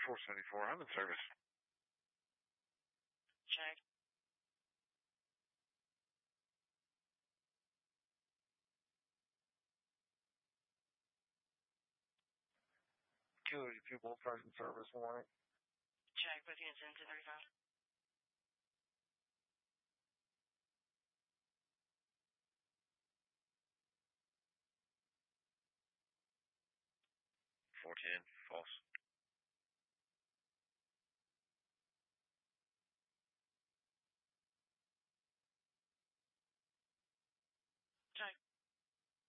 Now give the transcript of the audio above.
474, I'm in service. Check. Killer people, present service warning. Check with units in 235. 410, false.